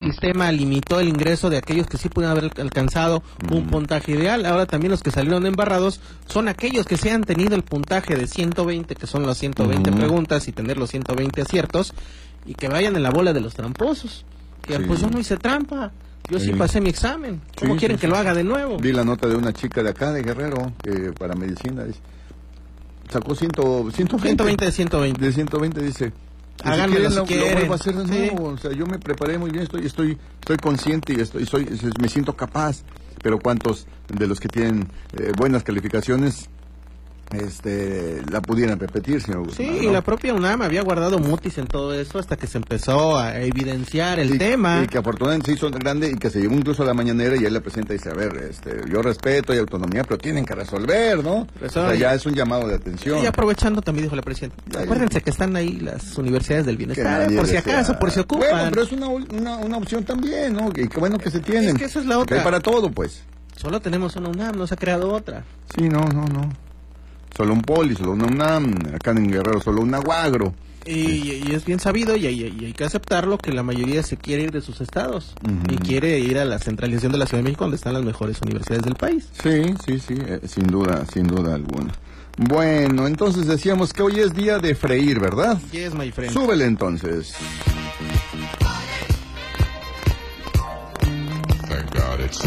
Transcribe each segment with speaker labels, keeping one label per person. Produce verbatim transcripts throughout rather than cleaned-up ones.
Speaker 1: sistema limitó el ingreso de aquellos que sí pudieron haber alcanzado mm. un puntaje ideal. Ahora también los que salieron embarrados son aquellos que se han tenido el puntaje de ciento veinte, que son las ciento veinte mm. preguntas, y tener los ciento veinte aciertos, y que vayan en la bola de los tramposos. Que sí. Pues yo no hice trampa, yo sí, sí pasé mi examen. ¿Cómo sí, quieren sí, que sí. lo haga de nuevo?
Speaker 2: Vi la nota de una chica de acá, de Guerrero, que para medicina dice, sacó ciento, ciento veinte,
Speaker 1: ciento veinte de ciento veinte.
Speaker 2: De ciento veinte dice...
Speaker 1: Háganmelo si
Speaker 2: lo,
Speaker 1: quieren.
Speaker 2: Lo vuelvo a hacer de nuevo. Sí. O sea, yo me preparé muy bien, estoy estoy estoy consciente y estoy soy me siento capaz, pero cuántos de los que tienen eh, buenas calificaciones este la pudieran repetir, señor Guzmán.
Speaker 1: Sí,
Speaker 2: ¿no?
Speaker 1: Y la propia UNAM había guardado mutis en todo eso hasta que se empezó a evidenciar el
Speaker 2: y,
Speaker 1: tema.
Speaker 2: Y que afortunadamente se hizo grande y que se llevó incluso a la mañanera y él le presenta y dice, a ver, este, yo respeto, hay autonomía, pero tienen que resolver, ¿no? Eso, o sea, ya es un llamado de atención.
Speaker 1: Y aprovechando también dijo la presidenta, ya, acuérdense ya. que están ahí las universidades del bienestar, por si acaso, por si ocupan.
Speaker 2: Bueno, pero es una, una, una opción también, ¿no? Y qué bueno que se tienen.
Speaker 1: Es que eso es la otra.
Speaker 2: Hay para todo, pues.
Speaker 1: Solo tenemos una UNAM, no se ha creado otra.
Speaker 2: Sí, no, no, no. Solo un poli, solo una UNAM, acá en Guerrero solo un aguagro.
Speaker 1: Y, y es bien sabido y hay, y hay que aceptarlo que la mayoría se quiere ir de sus estados uh-huh. y quiere ir a la centralización de la Ciudad de México donde están las mejores universidades del país.
Speaker 2: Sí, sí, sí, eh, sin duda, sin duda alguna. Bueno, entonces decíamos que hoy es día de freír, ¿verdad?
Speaker 1: Yes, my friend.
Speaker 2: Súbele entonces. Thank God it's...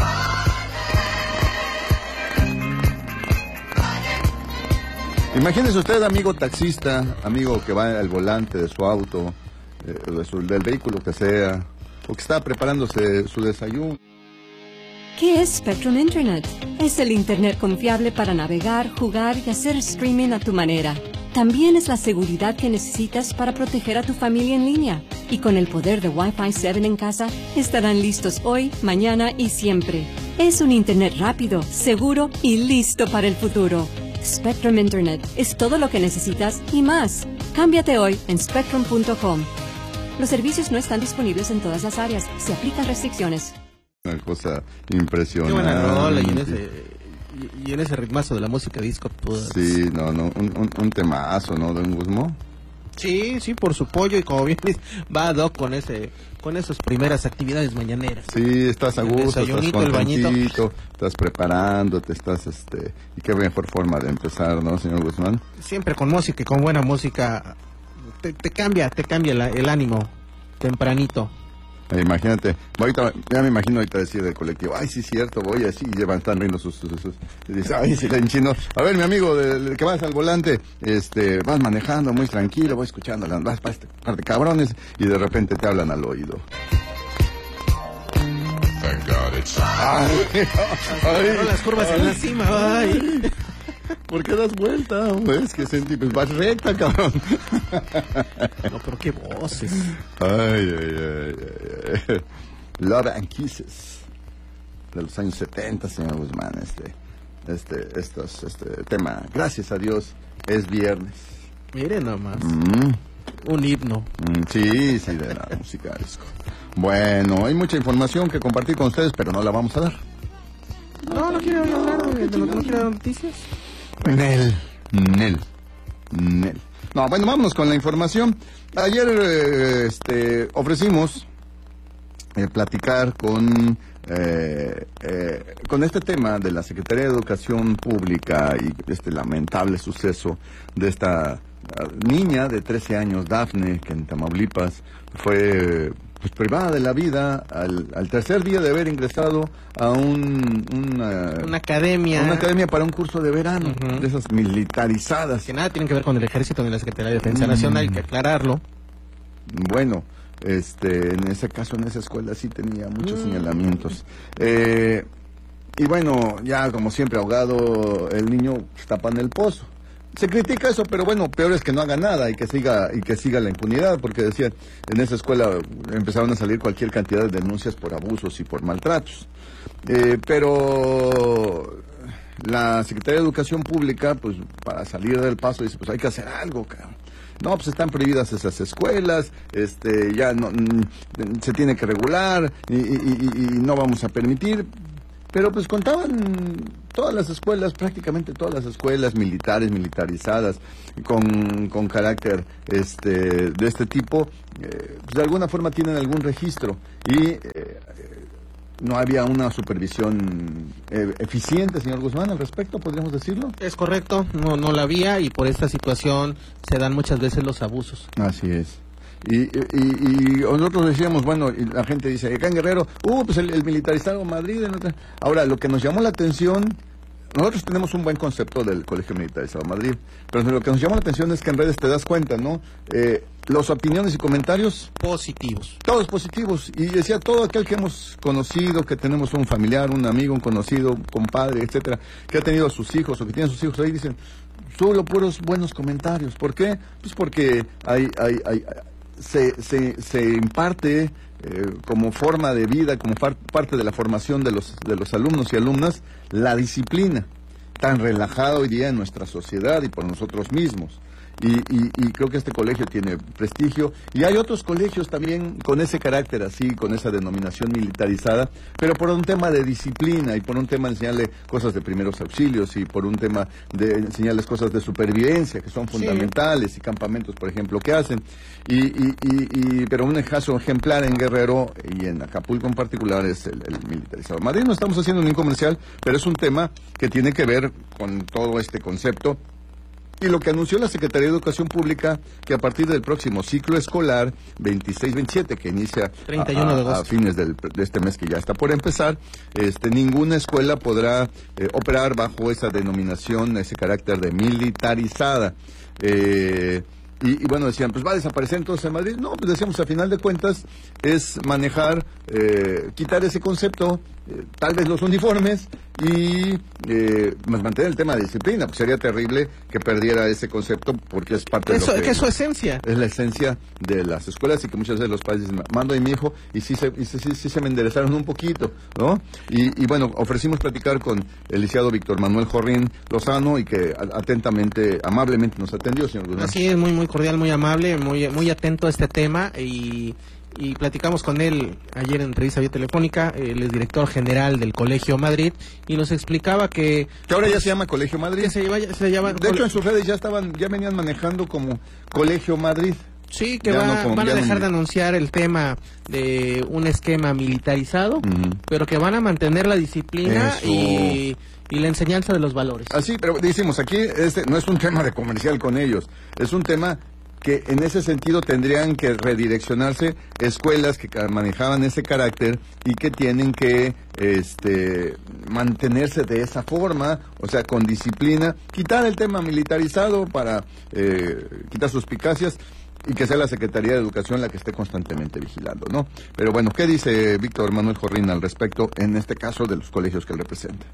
Speaker 2: Imagínese usted, amigo taxista, amigo que va al volante de su auto, eh, de su, del vehículo que sea, o que está preparándose su desayuno.
Speaker 3: ¿Qué es Spectrum Internet? Es el Internet confiable para navegar, jugar y hacer streaming a tu manera. También es la seguridad que necesitas para proteger a tu familia en línea. Y con el poder de Wi-Fi siete en casa, estarán listos hoy, mañana y siempre. Es un Internet rápido, seguro y listo para el futuro. Spectrum Internet es todo lo que necesitas y más. Cámbiate hoy en spectrum punto com. Los servicios no están disponibles en todas las áreas. Se aplican restricciones.
Speaker 2: Una cosa impresionante.
Speaker 1: Qué buena rola y en ese, y, y en ese ritmazo de la música disco. Pues.
Speaker 2: Sí, no, no, un, un, un temazo, ¿no, don Guzmán?
Speaker 1: Sí, sí, por su pollo y como bien va ad hoc con ese, con esas primeras actividades mañaneras.
Speaker 2: Sí, estás a gusto, estás contentito, estás preparándote, estás, este, y qué mejor forma de empezar, ¿no, señor Guzmán?
Speaker 1: Siempre con música y con buena música, te, te cambia, te cambia la, el ánimo, tempranito.
Speaker 2: Eh, imagínate, ahorita, ya me imagino ahorita decir del colectivo, ay, sí es cierto, voy así, y llevan tan riendo sus, sus, sus, y dice, ay, sí, en chino, a ver, mi amigo, del de que vas al volante, este, vas manejando muy tranquilo, voy escuchando, vas para este par de cabrones, y de repente te hablan al oído. Thank God it's... Ay,
Speaker 1: ay, las curvas ay, en la cima, ay.
Speaker 2: ¿Por qué das vuelta? Es que sentí, pues vas recta, cabrón.
Speaker 1: No, pero qué voces.
Speaker 2: Ay, ay, ay, ay, ay. Love and Kisses. De los años setenta, señor Guzmán, este, este, estos, este tema. Gracias a Dios, es viernes.
Speaker 1: Mire nomás.
Speaker 2: Mm.
Speaker 1: Un himno.
Speaker 2: Mm, sí, sí, de la música disco. Bueno, hay mucha información que compartir con ustedes, pero no la vamos a dar.
Speaker 1: No, no quiero hablar de, de lo que no quiero dar noticias.
Speaker 2: Nel, Nel, Nel. No, bueno, vámonos con la información. Ayer eh, este, ofrecimos eh, platicar con, eh, eh, con este tema de la Secretaría de Educación Pública y este lamentable suceso de esta uh, niña de trece años, Dafne, que en Tamaulipas fue... pues privada de la vida al, al tercer día de haber ingresado a un, una,
Speaker 1: una academia
Speaker 2: una academia para un curso de verano,
Speaker 1: uh-huh.
Speaker 2: de esas militarizadas.
Speaker 1: Que nada tienen que ver con el ejército ni la Secretaría de Defensa mm. Nacional, hay que aclararlo.
Speaker 2: Bueno, este, en ese caso, en esa escuela sí tenía muchos mm. señalamientos. Eh, y bueno, ya como siempre ahogado, el niño tapa en el pozo. Se critica eso, pero bueno, peor es que no haga nada y que siga y que siga la impunidad, porque decían, en esa escuela empezaron a salir cualquier cantidad de denuncias por abusos y por maltratos. Eh, pero la Secretaría de Educación Pública, pues para salir del paso, dice, pues hay que hacer algo, cabrón. No, pues están prohibidas esas escuelas, este, ya no, se tiene que regular y, y, y, y no vamos a permitir. pero pues contaban todas las escuelas, prácticamente todas las escuelas militares, militarizadas, con, con carácter este de este tipo, eh, pues de alguna forma tienen algún registro y eh, no había una supervisión eh, eficiente, señor Guzmán, al respecto, podríamos decirlo.
Speaker 1: Es correcto, no, no la había y por esta situación se dan muchas veces los abusos.
Speaker 2: Así es. Y, y, y nosotros decíamos, bueno, y la gente dice, acá en Guerrero, uh, pues el, el militarizado Madrid. Ahora, lo que nos llamó la atención, nosotros tenemos un buen concepto del Colegio Militarizado Madrid, pero lo que nos llamó la atención es que en redes te das cuenta, ¿no? Eh, los opiniones y comentarios
Speaker 1: positivos.
Speaker 2: Todos positivos. Y decía, todo aquel que hemos conocido, que tenemos un familiar, un amigo, un conocido, un compadre, etcétera, que ha tenido a sus hijos o que tiene a sus hijos ahí, dicen, solo puros buenos comentarios. ¿Por qué? Pues porque hay, hay, hay, se, se, se imparte eh, como forma de vida, como par, parte de la formación de los, de los alumnos y alumnas, la disciplina, tan relajada hoy día en nuestra sociedad y por nosotros mismos. Y, y, y creo que este colegio tiene prestigio, y hay otros colegios también con ese carácter así, con esa denominación militarizada, pero por un tema de disciplina y por un tema de enseñarle cosas de primeros auxilios y por un tema de enseñarles cosas de supervivencia que son fundamentales, sí. Y campamentos, por ejemplo, que hacen. Y, y, y, y pero un caso ejemplar en Guerrero y en Acapulco en particular es el, el militarizado. Madrid no estamos haciendo ningún comercial, pero es un tema que tiene que ver con todo este concepto. Y lo que anunció la Secretaría de Educación Pública, que a partir del próximo ciclo escolar veintiséis veintisiete, que inicia
Speaker 1: treinta y uno de agosto.
Speaker 2: A, a fines del, de este mes que ya está por empezar, este, ninguna escuela podrá eh, operar bajo esa denominación, ese carácter de militarizada. Eh, Y, y bueno, decían, pues va a desaparecer entonces en Madrid. No, pues decíamos, a final de cuentas, es manejar, eh, quitar ese concepto, eh, tal vez los uniformes, y eh, mantener el tema de disciplina, pues sería terrible que perdiera ese concepto, porque es parte
Speaker 1: eso,
Speaker 2: de lo que...
Speaker 1: que es su esencia.
Speaker 2: Es la esencia de las escuelas, y que muchas veces los padres dicen, mando a mi hijo, y sí se, y sí, sí, sí se me enderezaron un poquito, ¿no? Y, y bueno, ofrecimos platicar con el licenciado Víctor Manuel Jorrín Lozano, y que atentamente, amablemente nos atendió, señor Guzmán.
Speaker 1: Así es, muy, muy cordial, muy amable, muy, muy atento a este tema, y... y platicamos con él ayer en entrevista vía telefónica. Él es director general del Colegio Madrid y nos explicaba que...
Speaker 2: Que ahora ya se llama Colegio Madrid.
Speaker 1: Que se llama, se llama,
Speaker 2: de hecho, en sus redes ya estaban, ya venían manejando como Colegio Madrid.
Speaker 1: Sí, que
Speaker 2: ya
Speaker 1: va,
Speaker 2: no, como,
Speaker 1: van a dejar
Speaker 2: no...
Speaker 1: de anunciar el tema de un esquema militarizado, uh-huh. pero que van a mantener la disciplina y, y la enseñanza de los valores.
Speaker 2: Así, pero decimos, aquí este no es un tema de comercial con ellos, es un tema... que en ese sentido tendrían que redireccionarse escuelas que manejaban ese carácter y que tienen que este, mantenerse de esa forma, o sea, con disciplina, quitar el tema militarizado para eh, quitar suspicacias y que sea la Secretaría de Educación la que esté constantemente vigilando, ¿no? Pero bueno, ¿qué dice Víctor Manuel Jorrín al respecto, en este caso, de los colegios que él representa?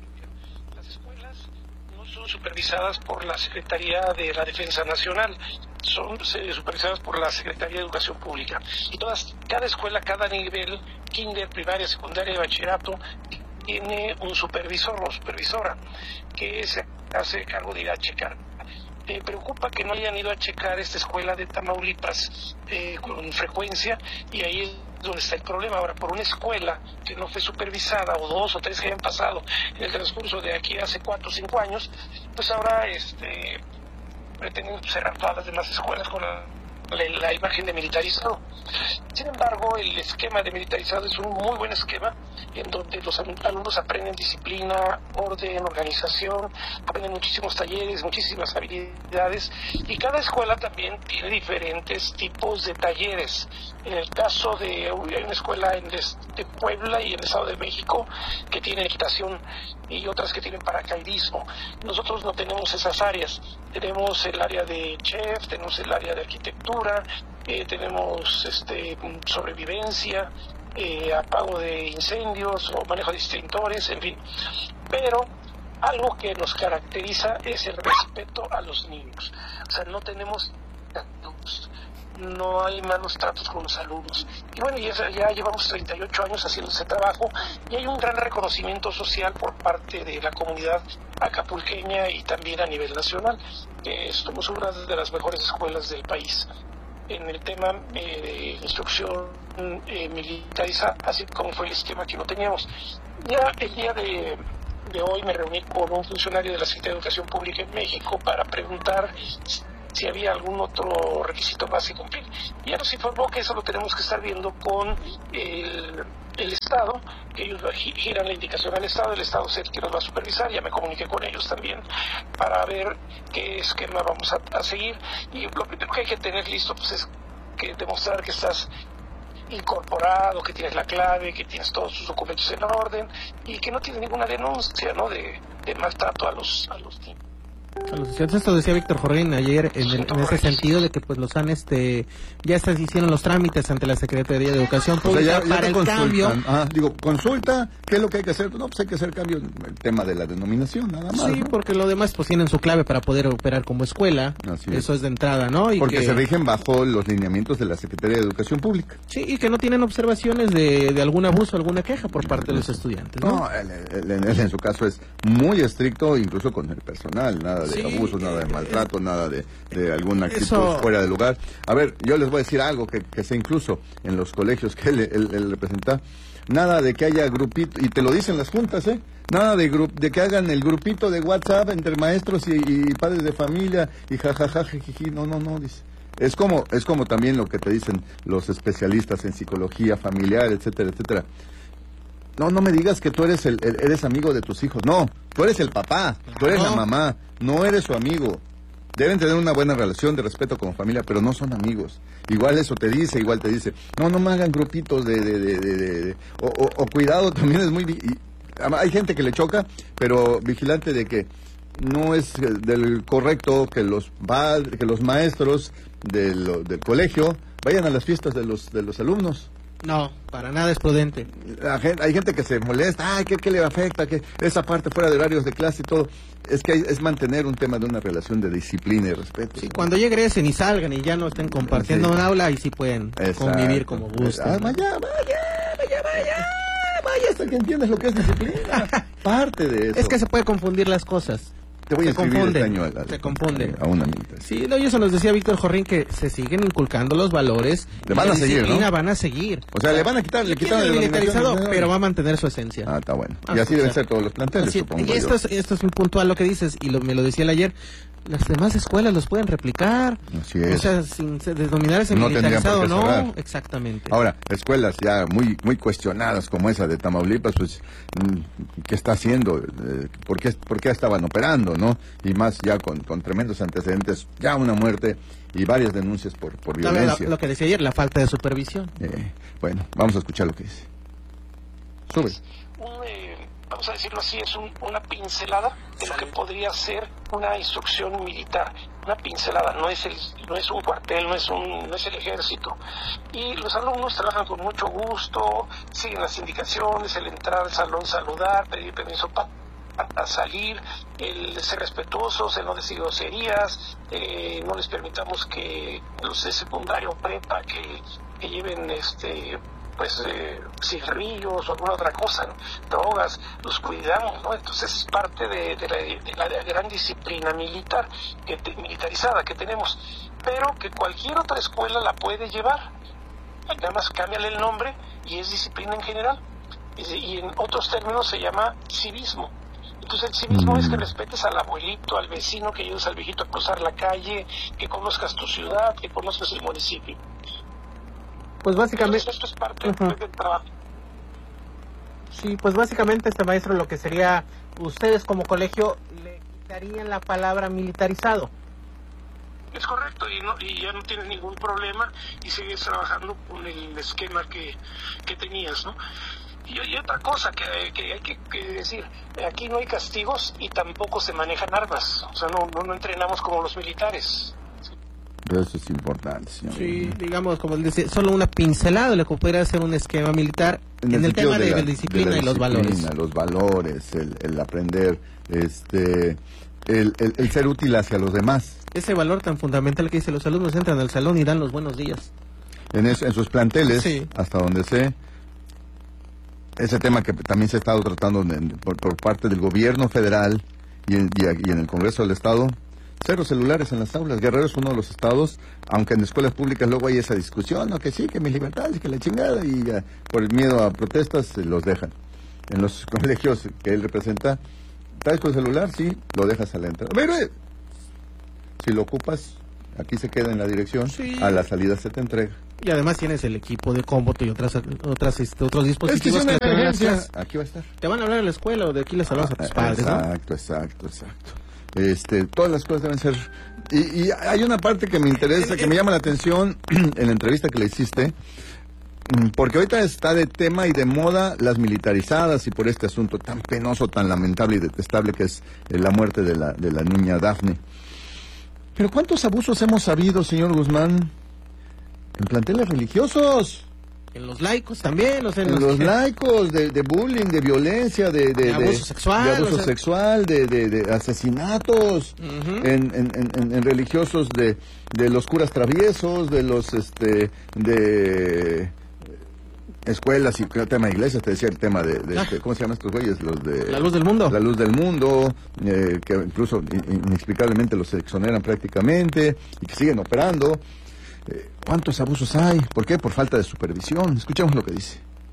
Speaker 4: Supervisadas por la Secretaría de la Defensa Nacional, son eh, supervisadas por la Secretaría de Educación Pública, y todas, cada escuela, cada nivel, kinder, primaria, secundaria y bachillerato, tiene un supervisor o supervisora que se hace cargo de ir a checar. Me preocupa que no hayan ido a checar esta escuela de Tamaulipas eh, con frecuencia, y ahí es donde está el problema. Ahora, por una escuela que no fue supervisada, o dos o tres que hayan pasado en el transcurso de aquí hace cuatro o cinco años, pues ahora este, pretenden cerrar todas las demás escuelas con la, la, la imagen de militarizado. Sin embargo, el esquema de militarizado es un muy buen esquema, en donde los alumnos aprenden disciplina, orden, organización, aprenden muchísimos talleres, muchísimas habilidades, y cada escuela también tiene diferentes tipos de talleres. En el caso de hay una escuela en de Puebla y en el Estado de México que tiene equitación, y otras que tienen paracaidismo. Nosotros no tenemos esas áreas. Tenemos el área de chef, tenemos el área de arquitectura, eh, tenemos este sobrevivencia, eh, apago de incendios o manejo de extintores, en fin. Pero algo que nos caracteriza es el respeto a los niños. O sea, no tenemos no hay malos tratos con los alumnos. Y bueno, ya, ya llevamos treinta y ocho años haciendo ese trabajo, y hay un gran reconocimiento social por parte de la comunidad acapulqueña y también a nivel nacional. Eh, somos una de las mejores escuelas del país. en el tema eh, de instrucción eh, militarizada, así como fue el esquema que no teníamos. Ya el día de, de hoy me reuní con un funcionario de la Secretaría de Educación Pública en México para preguntar si había algún otro requisito más que cumplir. Y ya nos informó que eso lo tenemos que estar viendo con el, el Estado, que ellos giran la indicación al Estado, el Estado es el que nos va a supervisar. Ya me comuniqué con ellos también para ver qué esquema vamos a, a seguir. Y lo primero que hay que tener listo pues es que demostrar que estás incorporado, que tienes la clave, que tienes todos tus documentos en orden y que no tienes ninguna denuncia, ¿no?, de, de maltrato a los a los niños.
Speaker 1: A los estudiantes. Esto decía Víctor Jorrín ayer en, el, en ese sentido de que pues los han este ya se hicieron los trámites ante la Secretaría de Educación Pública, o sea, ya, ya para el consultan. Cambio.
Speaker 2: Ah, digo, consulta, ¿qué es lo que hay que hacer? No, pues hay que hacer cambio en el tema de la denominación, nada más.
Speaker 1: Sí, ¿no? Porque lo demás pues tienen su clave para poder operar como escuela. Así Eso es. es de entrada, ¿no? Y
Speaker 2: porque
Speaker 1: que,
Speaker 2: se rigen bajo los lineamientos de la Secretaría de Educación Pública.
Speaker 1: Sí, y que no tienen observaciones de, de algún abuso, alguna queja por parte de los estudiantes, ¿no?
Speaker 2: No, él, él, él, él en su caso es muy estricto, incluso con el personal, nada de sí, abusos, nada de maltrato, es, nada de, de alguna actitud eso... fuera de lugar. A ver, yo les voy a decir algo que, que sé incluso en los colegios que él, él, él representa, nada de que haya grupito, y te lo dicen las juntas, ¿eh? Nada de gru de que hagan el grupito de WhatsApp entre maestros y, y padres de familia, y jajaja, jijiji, no, no, no, dice. Es como, es como también lo que te dicen los especialistas en psicología familiar, etcétera, etcétera. No, no me digas que tú eres el, el eres amigo de tus hijos. No, tú eres el papá, tú eres la mamá, no eres su amigo. Deben tener una buena relación de respeto como familia, pero no son amigos. Igual eso te dice, igual te dice, no, no me hagan grupitos de... de, de, de, de, de o, o, o cuidado, también es muy... Y, hay gente que le choca, pero vigilante de que no es del correcto que los, que los maestros del, del colegio vayan a las fiestas de los, de los alumnos.
Speaker 1: No, para nada es prudente.
Speaker 2: La gente, hay gente que se molesta, ay, ¿qué, qué le afecta? Que esa parte fuera de horarios de clase y todo. Es que hay, es mantener un tema de una relación de disciplina y respeto.
Speaker 1: Sí, ¿no? Cuando egresen y salgan y ya no estén compartiendo sí. un aula, ahí sí pueden Exacto. convivir como gusten.
Speaker 2: Ah, vaya, vaya, vaya, vaya, vaya, hasta que entiendes lo que es disciplina. Parte de eso.
Speaker 1: Es que se puede confundir las cosas.
Speaker 2: Te voy a
Speaker 1: se
Speaker 2: escribir
Speaker 1: confunden,
Speaker 2: este año a, a,
Speaker 1: se confunden.
Speaker 2: A una militar.
Speaker 1: Sí, no, y eso nos decía Víctor Jorrín, que se siguen inculcando los valores.
Speaker 2: Le van a seguir, ¿no?
Speaker 1: Van a seguir.
Speaker 2: O sea, le van a quitar, le quitaron el
Speaker 1: militarizado, pero va a mantener su esencia.
Speaker 2: Ah, está bueno. Y así deben ser todos los planteles,
Speaker 1: así,
Speaker 2: supongo
Speaker 1: y esto
Speaker 2: yo.
Speaker 1: es, esto es muy puntual lo que dices, y lo, me lo decía él ayer. Las demás escuelas los pueden replicar.
Speaker 2: Así es.
Speaker 1: O sea, sin denominar ese
Speaker 2: no
Speaker 1: militarizado, ¿no?
Speaker 2: Cerrar.
Speaker 1: Exactamente.
Speaker 2: Ahora, escuelas ya muy muy cuestionadas como esa de Tamaulipas, pues, ¿qué está haciendo? ¿Por qué, por qué estaban operando, no? Y más ya con, con tremendos antecedentes, ya una muerte y varias denuncias por, por violencia.
Speaker 1: Lo, lo que decía ayer, la falta de supervisión.
Speaker 2: Eh, bueno, vamos a escuchar lo que dice. Sube.
Speaker 4: Un, eh, vamos a decirlo así, es un, una pincelada de lo que podría ser una instrucción militar. Una pincelada, no es el, no es un cuartel, no es un, no es el ejército. Y los alumnos trabajan con mucho gusto, siguen las indicaciones, el entrar al salón, saludar, pedir permiso para a salir, el ser respetuosos, el no decir groserías, eh, no les permitamos que los de secundario o prepa que, que lleven este pues eh, cigarrillos o alguna otra cosa, ¿no? Drogas, los cuidamos, ¿no? Entonces es parte de, de, la, de la gran disciplina militar, que te, militarizada que tenemos, pero que cualquier otra escuela la puede llevar, nada más cámbiale el nombre y es disciplina en general, y, y en otros términos se llama civismo. Entonces el civismo es que respetes al abuelito, al vecino, que ayudes al viejito a cruzar la calle, que conozcas tu ciudad, que conozcas el municipio.
Speaker 1: Pues básicamente...
Speaker 4: Entonces, esto es parte uh-huh. del trabajo.
Speaker 1: Sí, pues básicamente, este maestro, lo que sería, ustedes como colegio le quitarían la palabra militarizado.
Speaker 4: Es correcto, y, no, y ya no tienes ningún problema y sigues trabajando con el esquema que, que tenías, ¿no? Y, y otra cosa que, que hay que, que decir, aquí no hay castigos y tampoco se manejan armas, o sea, no, no, no entrenamos como los militares.
Speaker 2: Pero eso es importante, señor.
Speaker 1: Sí, digamos, como dice, solo una pincelada le podría hacer un esquema militar en, en el, el tema de, de, la, de disciplina de la y los valores.
Speaker 2: Los valores, el, el aprender, este, el, el, el ser útil hacia los demás.
Speaker 1: Ese valor tan fundamental que dice, los alumnos entran al salón y dan los buenos días.
Speaker 2: En, eso, en sus planteles, sí. Hasta donde sé, ese tema que también se ha estado tratando de, por, por parte del gobierno federal y en, y, y en el Congreso del Estado, Cero celulares en las aulas. Guerrero es uno de los estados, aunque en escuelas públicas luego hay esa discusión, ¿no? Que sí, que mis libertades, que la chingada, y ya, por el miedo a protestas los dejan. En los colegios que él representa, ¿traes tu celular? Sí, lo dejas a la entrada. Pero eh, si lo ocupas, aquí se queda en la dirección, sí. A la salida se te entrega.
Speaker 1: Y además tienes el equipo de cómputo y otras, otras este, otros dispositivos.
Speaker 2: Es que, que te emergencia. Aquí va a estar.
Speaker 1: Te van a hablar en la escuela o de aquí les hablas ah, a tus padres,
Speaker 2: exacto,
Speaker 1: ¿no?
Speaker 2: Exacto, exacto. Este, todas las cosas deben ser. Y, y hay una parte que me interesa, que me llama la atención en la entrevista que le hiciste, porque ahorita está de tema y de moda las militarizadas y por este asunto tan penoso, tan lamentable y detestable que es la muerte de la, de la niña Dafne. Pero ¿cuántos abusos hemos sabido, señor Guzmán, en planteles religiosos?
Speaker 1: En los laicos también, o sea, en,
Speaker 2: en
Speaker 1: los,
Speaker 2: los
Speaker 1: que...
Speaker 2: laicos, de, de bullying, de violencia, de, de,
Speaker 1: de abuso
Speaker 2: de,
Speaker 1: sexual,
Speaker 2: de, abuso
Speaker 1: o sea...
Speaker 2: sexual, de, de, de asesinatos, uh-huh. en, en, en, en religiosos, de, de los curas traviesos, de los, este, de escuelas y el tema de iglesias, te decía el tema de, de ah. este, ¿cómo se llaman estos güeyes? Los de...
Speaker 1: La Luz del Mundo.
Speaker 2: La Luz del Mundo, eh, que incluso inexplicablemente los exoneran prácticamente y que siguen operando. ¿Cuántos abusos hay? ¿Por qué? Por falta de supervisión. Escuchemos lo que dice.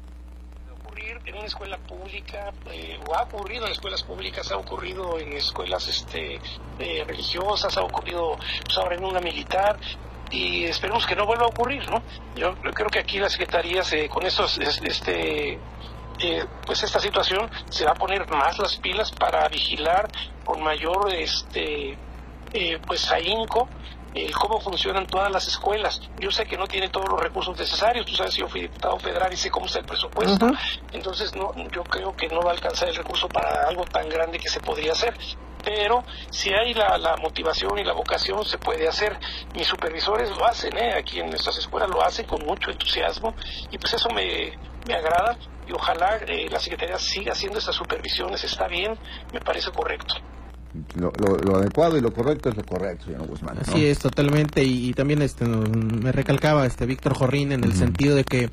Speaker 4: Ocurrir en una escuela pública, eh, o ha ocurrido en escuelas públicas, ha ocurrido en escuelas este, eh, religiosas, ha ocurrido pues, ahora en una militar, y esperemos que no vuelva a ocurrir, ¿no? Yo, yo creo que aquí la Secretaría, se, con estos, este, eh, pues esta situación, se va a poner más las pilas para vigilar con mayor, este, eh, pues ahínco, el cómo funcionan todas las escuelas. Yo sé que no tiene todos los recursos necesarios, tú sabes, yo fui diputado federal y sé cómo está el presupuesto, uh-huh. Entonces no, yo creo que no va a alcanzar el recurso para algo tan grande que se podría hacer, pero si hay la, la motivación y la vocación se puede hacer. Mis supervisores lo hacen, ¿eh? Aquí en nuestras escuelas lo hacen con mucho entusiasmo y pues eso me, me agrada y ojalá eh, la Secretaría siga haciendo esas supervisiones. Está bien, me parece correcto.
Speaker 2: Lo, lo, lo adecuado y lo correcto es lo correcto, señor Guzmán, ¿no?
Speaker 1: Así es, totalmente, y, y también este me recalcaba este Víctor Jorrín en el uh-huh. sentido de que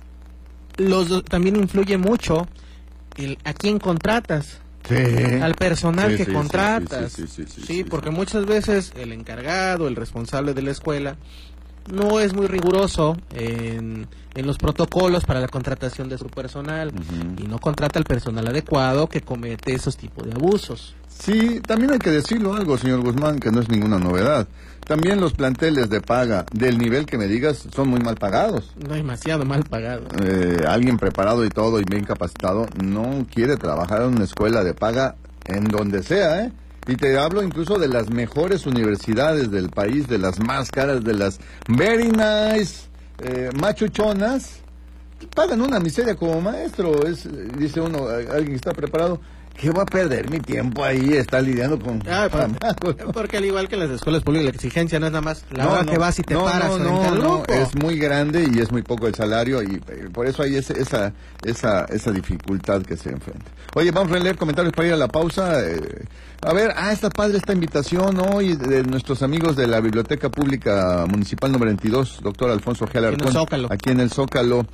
Speaker 1: los también influye mucho el a quién contratas,
Speaker 2: sí.
Speaker 1: al personal
Speaker 2: sí,
Speaker 1: que
Speaker 2: sí,
Speaker 1: contratas,
Speaker 2: sí, sí, sí, sí, sí,
Speaker 1: sí,
Speaker 2: sí,
Speaker 1: porque
Speaker 2: sí.
Speaker 1: muchas veces el encargado, el responsable de la escuela no es muy riguroso en, en los protocolos para la contratación de su personal uh-huh. y no contrata al personal adecuado que comete esos tipos de abusos.
Speaker 2: Sí, también hay que decirlo algo, señor Guzmán, que no es ninguna novedad. También los planteles de paga del nivel que me digas son muy mal pagados.
Speaker 1: No, demasiado mal pagados.
Speaker 2: Eh, alguien preparado y todo y bien capacitado no quiere trabajar en una escuela de paga en donde sea, ¿eh? Y te hablo incluso de las mejores universidades del país, de las más caras, de las very nice, eh, machuchonas, pagan una miseria como maestro. Es, dice uno, alguien que está preparado, ¿qué voy a perder mi tiempo ahí? Está lidiando con...
Speaker 1: Ah, porque, porque al igual que en las escuelas públicas, la exigencia no es nada más la
Speaker 2: no,
Speaker 1: hora
Speaker 2: no,
Speaker 1: que vas y te
Speaker 2: no,
Speaker 1: paras
Speaker 2: no,
Speaker 1: frente
Speaker 2: no,
Speaker 1: al
Speaker 2: no,
Speaker 1: grupo.
Speaker 2: es muy grande y es muy poco el salario y por eso hay ese, esa, esa, esa dificultad que se enfrenta. Oye, vamos a leer comentarios para ir a la pausa. Eh, a ver, ah, está padre esta invitación hoy de nuestros amigos de la Biblioteca Pública Municipal número veintidós, doctor Alfonso G. Alarcón,
Speaker 1: aquí en el Zócalo.
Speaker 2: Aquí en el Zócalo.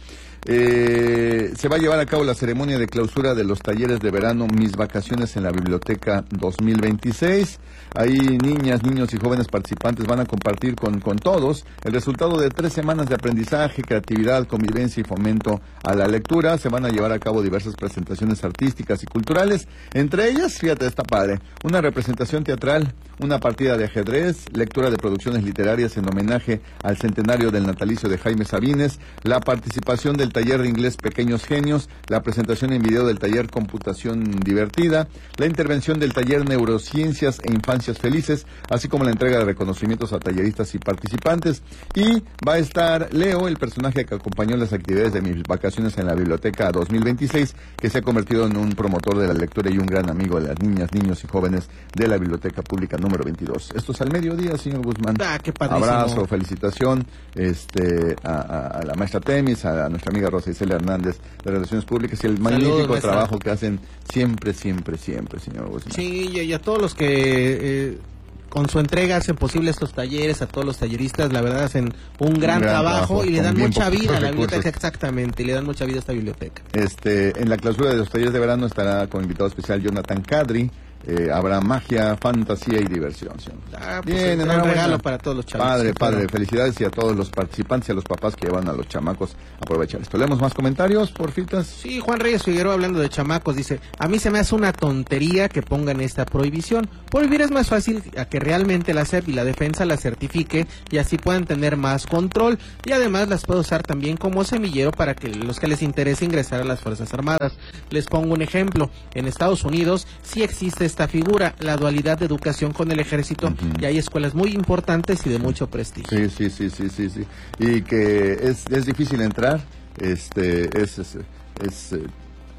Speaker 2: Eh, se va a llevar a cabo la ceremonia de clausura de los talleres de verano Mis Vacaciones en la Biblioteca dos mil veintiséis. Ahí niñas, niños y jóvenes participantes van a compartir con, con todos el resultado de tres semanas de aprendizaje, creatividad, convivencia y fomento a la lectura. Se van a llevar a cabo diversas presentaciones artísticas y culturales, entre ellas, fíjate, está padre, una representación teatral, una partida de ajedrez, lectura de producciones literarias en homenaje al centenario del natalicio de Jaime Sabines, la participación del taller de inglés Pequeños Genios, la presentación en video del taller Computación Divertida, la intervención del taller Neurociencias e Infancias Felices, así como la entrega de reconocimientos a talleristas y participantes. Y va a estar Leo, el personaje que acompañó las actividades de Mis Vacaciones en la Biblioteca dos mil veintiséis, que se ha convertido en un promotor de la lectura y un gran amigo de las niñas, niños y jóvenes de la Biblioteca Pública número veintidós. Esto es al mediodía, señor Guzmán.
Speaker 1: Ah, qué padrísimo.
Speaker 2: Abrazo, felicitación este, a, a, a la maestra Temis, a nuestra amiga Rosa Isela Hernández de Relaciones Públicas y el magnífico Saludos, trabajo que hacen siempre, siempre, siempre, señor Guzmán.
Speaker 1: Sí, y a todos los que eh, con su entrega hacen posible estos talleres, a todos los talleristas, la verdad hacen un gran, un gran trabajo, trabajo y le dan mucha vida a la biblioteca, exactamente, y le dan mucha vida a esta biblioteca.
Speaker 2: Este, en la clausura de los talleres de verano estará como invitado especial Jonathan Cadri, eh, habrá magia, fantasía y diversión, señor.
Speaker 1: Ah, pues
Speaker 2: Bien,
Speaker 1: un regalo para todos los chavos.
Speaker 2: Padre, padre, felicidades y a todos los participantes y a los papás que llevan a los chamacos a aprovechar esto. ¿Leemos más comentarios, porfitas?
Speaker 1: Sí, Juan Reyes Figueroa, hablando de chamacos, dice: a mí se me hace una tontería que pongan esta prohibición. Prohibir es más fácil a que realmente la S E P y la defensa la certifique y así puedan tener más control, y además las puede usar también como semillero para que los que les interese ingresar a las Fuerzas Armadas. Les pongo un ejemplo: en Estados Unidos sí existe esta figura, la dualidad de educación con el ejército, uh-huh. y hay escuelas muy importantes y de mucho prestigio.
Speaker 2: Sí, sí, sí, sí, sí, sí. Y que es, es difícil entrar, este, es, es, es eh,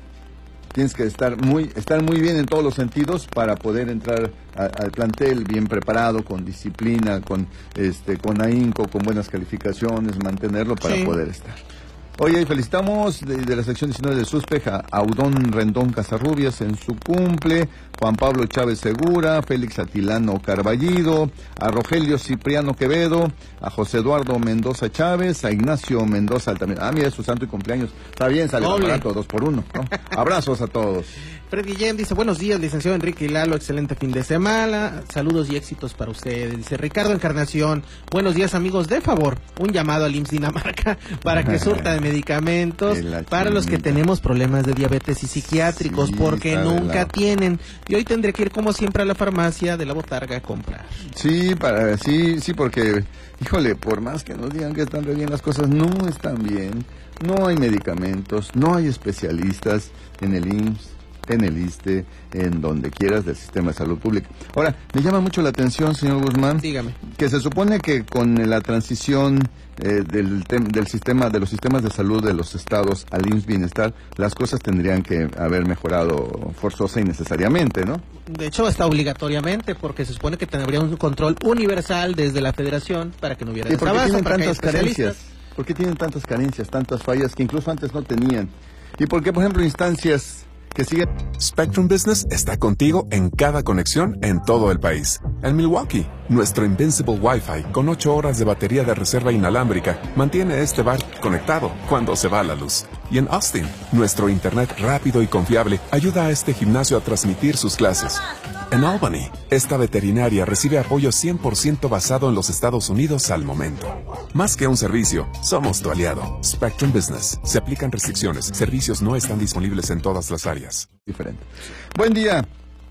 Speaker 2: tienes que estar muy, estar muy bien en todos los sentidos para poder entrar a, al plantel bien preparado, con disciplina, con, este, con ahínco, con buenas calificaciones, mantenerlo para sí. poder estar. Oye, y felicitamos de, de la sección diecinueve de SUSPEJ a Audón Rendón Casarrubias en su cumple, Juan Pablo Chávez Segura, Félix Atilano Carballido, a Rogelio Cipriano Quevedo, a José Eduardo Mendoza Chávez, a Ignacio Mendoza también. Ah, mira, es su santo y cumpleaños. Está bien, sale más barato, dos por uno, ¿no? Abrazos a todos.
Speaker 1: Fred Guillén dice: buenos días, licenciado Enrique y Lalo, excelente fin de semana, saludos y éxitos para ustedes. Dice Ricardo Encarnación: buenos días, amigos, de favor, un llamado al I M S S Dinamarca para que surta de medicamentos para los que tenemos problemas de diabetes y psiquiátricos, sí, porque nunca la... tienen, y hoy tendré que ir como siempre a la farmacia de la Botarga a comprar.
Speaker 2: Sí, para, sí, sí, porque, híjole, por más que nos digan que están re bien las cosas, no están bien, no hay medicamentos, no hay especialistas en el I M S S, en el ISSSTE, en donde quieras del sistema de salud pública. Ahora, me llama mucho la atención, señor Guzmán,
Speaker 1: dígame,
Speaker 2: que se supone que con la transición eh, del, del sistema, de los sistemas de salud de los estados al I M S S Bienestar, las cosas tendrían que haber mejorado forzosa y necesariamente, ¿no?
Speaker 1: De hecho, está obligatoriamente, porque se supone que tendría un control universal desde la federación para que no hubiera
Speaker 2: desabasto. ¿Por qué tienen tantas carencias? ¿Por qué tienen tantas carencias, tantas fallas que incluso antes no tenían? ¿Y por qué, por ejemplo, instancias que siguen?
Speaker 5: Spectrum Business está contigo en cada conexión en todo el país. En Milwaukee, nuestro Invincible Wi-Fi con ocho horas de batería de reserva inalámbrica mantiene este bar conectado cuando se va la luz. Y en Austin, nuestro internet rápido y confiable ayuda a este gimnasio a transmitir sus clases. En Albany, esta veterinaria recibe apoyo cien por ciento basado en los Estados Unidos al momento. Más que un servicio, somos tu aliado. Spectrum Business. Se aplican restricciones. Servicios no están disponibles en todas las áreas.
Speaker 2: Diferente. Buen día.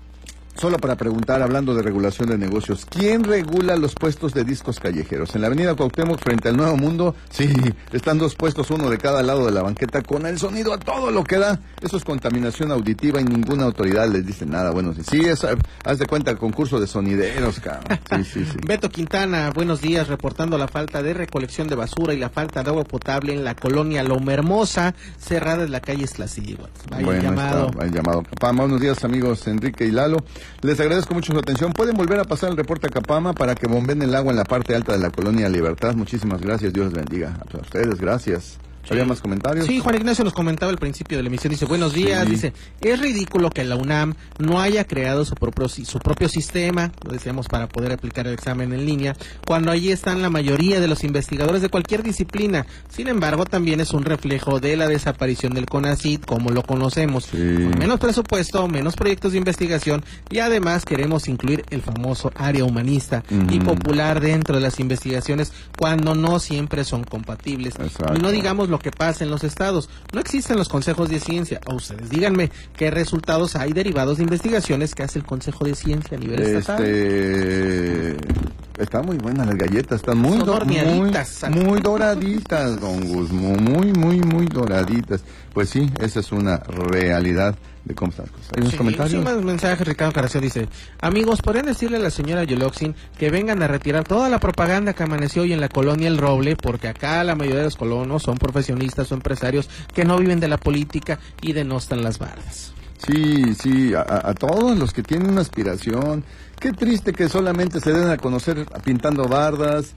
Speaker 2: Solo para preguntar, hablando de regulación de negocios, ¿quién regula los puestos de discos callejeros? En la avenida Cuauhtémoc, frente al Nuevo Mundo, sí, están dos puestos, uno de cada lado de la banqueta, con el sonido a todo lo que da. Eso es contaminación auditiva y ninguna autoridad les dice nada. Bueno, sí, sí, es, haz de cuenta el concurso de sonideros, cabrón. Sí, sí, sí.
Speaker 1: Beto Quintana, buenos días, reportando la falta de recolección de basura y la falta de agua potable en la colonia Loma Hermosa, cerrada en la calle Esclasillas. Vaya
Speaker 2: bueno,
Speaker 1: llamado.
Speaker 2: Está, vaya llamado. Capama, buenos días, amigos Enrique y Lalo. Les agradezco mucho su atención. Pueden volver a pasar el reporte a Capama para que bomben el agua en la parte alta de la colonia Libertad. Muchísimas gracias. Dios les bendiga a todos ustedes. Gracias. ¿Había más comentarios?
Speaker 1: Sí, Juan Ignacio nos comentaba al principio de la emisión, dice: buenos días, sí. Dice: es ridículo que la UNAM no haya creado su propio, su propio sistema, lo decíamos, para poder aplicar el examen en línea, cuando allí están la mayoría de los investigadores de cualquier disciplina. Sin embargo, también es un reflejo de la desaparición del CONACYT, como lo conocemos, sí. Con menos presupuesto, menos proyectos de investigación, y además queremos incluir el famoso área humanista mm. y popular dentro de las investigaciones, cuando no siempre son compatibles. Exacto. Y no digamos lo que pasa en los estados. No existen los consejos de ciencia. O ustedes díganme qué resultados hay derivados de investigaciones que hace el Consejo de Ciencia a nivel
Speaker 2: este...
Speaker 1: estatal.
Speaker 2: Están muy buenas las galletas, están muy, do muy, muy doraditas, don Guzmán, muy, muy, muy doraditas. Pues sí, esa es una realidad de cómo están las cosas. ¿Hay unos
Speaker 1: sí,
Speaker 2: comentarios?
Speaker 1: Sí, un mensaje. Ricardo Caracio dice: amigos, ¿podrían decirle a la señora Yoloxin que vengan a retirar toda la propaganda que amaneció hoy en la colonia El Roble? Porque acá la mayoría de los colonos son profesionistas o empresarios que no viven de la política y denostan las bardas.
Speaker 2: Sí, sí, a, a todos los que tienen una aspiración. Qué triste que solamente se den a conocer pintando bardas,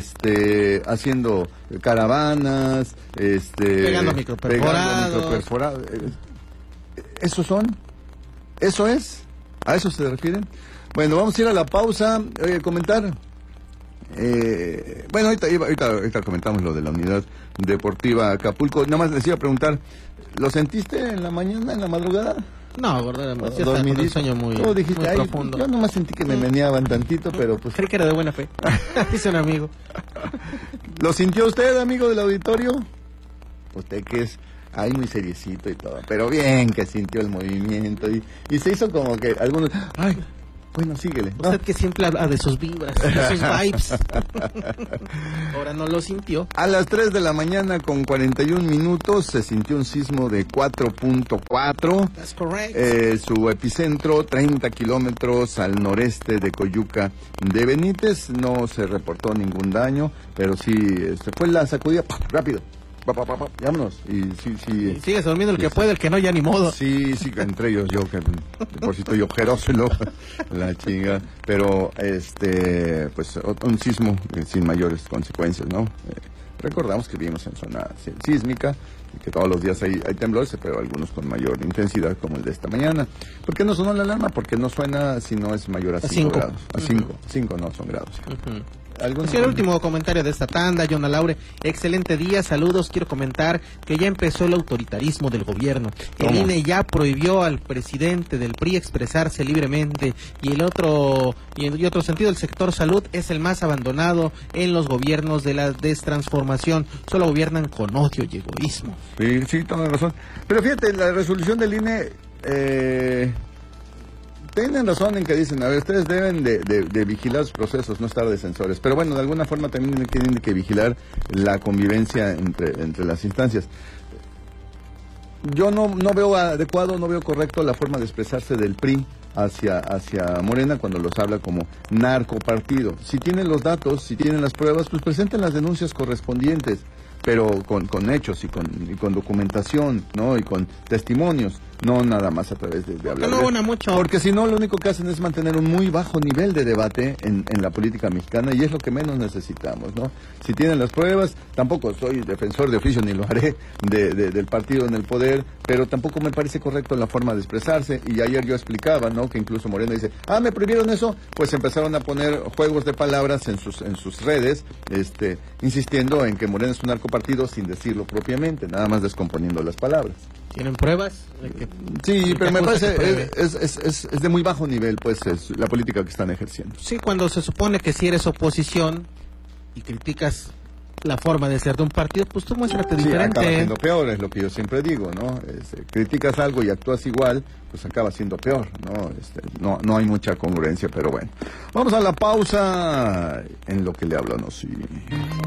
Speaker 2: este, haciendo caravanas, este,
Speaker 1: pegando microperforados.
Speaker 2: microperforados. ¿Esos son? ¿Eso es? ¿A eso se refieren? Bueno, vamos a ir a la pausa. Eh, comentar. Eh, bueno, ahorita, ahorita, ahorita comentamos lo de la unidad deportiva Acapulco. Nada más les iba a preguntar, ¿lo sentiste en la mañana, en la madrugada?
Speaker 1: No, verdad,
Speaker 2: O-
Speaker 1: sí está con un
Speaker 2: dormidito.
Speaker 1: sueño muy,
Speaker 2: Tú dijiste,
Speaker 1: muy
Speaker 2: "Ay,
Speaker 1: profundo.
Speaker 2: yo nomás sentí que me meneaban tantito, pero pues...
Speaker 1: Creí que era de buena fe. Dice un amigo.
Speaker 2: ¿Lo sintió usted, amigo del auditorio? Usted que es ahí muy seriecito y todo, pero bien que sintió el movimiento y, y se hizo como que algunos... Ay, bueno, síguele. ¿no?
Speaker 1: Usted que siempre habla de sus vibras, de sus vibes. Ahora no lo sintió.
Speaker 2: A las tres de la mañana con cuarenta y un minutos se sintió un sismo de cuatro punto cuatro.
Speaker 1: That's correct.
Speaker 2: Eh, su epicentro, treinta kilómetros al noreste de Coyuca de Benítez. No se reportó ningún daño, pero sí, se fue la sacudida, ¡pah! Rápido. Pa, pa, pa, pa, vámonos. Y sí, sí.
Speaker 1: Y sigue durmiendo el
Speaker 2: sí,
Speaker 1: que
Speaker 2: sí.
Speaker 1: puede, el que no, ya ni modo.
Speaker 2: Sí, sí, entre ellos yo, que por si estoy ojeroso, ¿no? La chinga. Pero, este, pues, un sismo eh, sin mayores consecuencias, ¿no? Eh, recordamos que vivimos en zona sí- sísmica y que todos los días hay, hay temblores, pero algunos con mayor intensidad, como el de esta mañana. ¿Por qué no sonó la alarma? Porque no suena si no es mayor a
Speaker 1: A
Speaker 2: cinco
Speaker 1: cinco.
Speaker 2: grados. A cinco. cinco no son grados.
Speaker 1: Ujú.
Speaker 2: ¿Algún-
Speaker 1: Sí, el último comentario de esta tanda, Jonah Laure. Excelente día, saludos. Quiero comentar que ya empezó el autoritarismo del gobierno. El
Speaker 2: ¿Cómo?
Speaker 1: I N E ya prohibió al presidente del P R I expresarse libremente y el otro y en y otro sentido el sector salud es el más abandonado en los gobiernos de la destransformación. Solo gobiernan con odio y egoísmo.
Speaker 2: Sí, sí, toda razón. Pero fíjate, la resolución del I N E, eh, tienen razón en que dicen, a ver, ustedes deben de, de- de vigilar los procesos, no estar de censores. Pero bueno, de alguna forma también tienen que vigilar la convivencia entre, entre las instancias. Yo no, no veo adecuado, no veo correcto la forma de expresarse del P R I hacia, hacia Morena cuando los habla como narcopartido. Si tienen los datos, si tienen las pruebas, pues presenten las denuncias correspondientes, pero con, con hechos y con, y con documentación, ¿no? Y con testimonios, no nada más a través de, de hablar.
Speaker 1: no
Speaker 2: de-
Speaker 1: abona mucho.
Speaker 2: Porque si no, lo único que hacen es mantener un muy bajo nivel de debate en, en la política mexicana y es lo que menos necesitamos, ¿no? Si tienen las pruebas, tampoco soy defensor de oficio ni lo haré de, de- del partido en el poder, pero tampoco me parece correcto la forma de expresarse. Y ayer yo explicaba, ¿no? Que incluso Morena dice, ah, me prohibieron eso, pues empezaron a poner juegos de palabras en sus en sus redes, este, insistiendo en que Morena es un narcopartido sin decirlo propiamente, nada más descomponiendo las palabras.
Speaker 1: ¿Tienen pruebas? De que-
Speaker 2: Sí,
Speaker 1: de
Speaker 2: pero
Speaker 1: que
Speaker 2: me
Speaker 1: acusa que
Speaker 2: parece
Speaker 1: pruebe.
Speaker 2: es, es, es, es de muy bajo nivel, pues, es la política que están ejerciendo.
Speaker 1: Sí, cuando se supone que si eres oposición y criticas la forma de ser de un partido, pues tú muéstrate
Speaker 2: Sí, acaba
Speaker 1: diferente.
Speaker 2: siendo peor, es lo que yo siempre digo, ¿no? Este, criticas algo y actúas igual, pues acaba siendo peor, ¿no? Este, no, no hay mucha congruencia, pero bueno. Vamos a la pausa en lo que le hablan, ¿no? Sí.